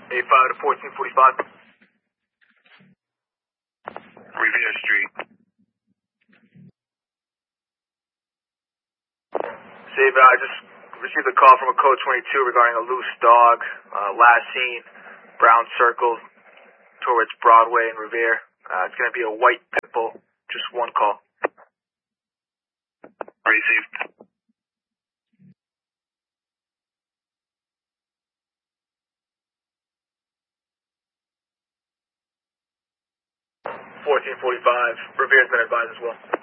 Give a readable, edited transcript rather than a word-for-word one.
A5 to 1445. Revere Street. Save, I just received a call from a code 22 regarding a loose dog. Last seen, Brown Circle towards Broadway and Revere. It's going to be a white pit bull. Just one call. Received. 1445. Revere's been advised as well.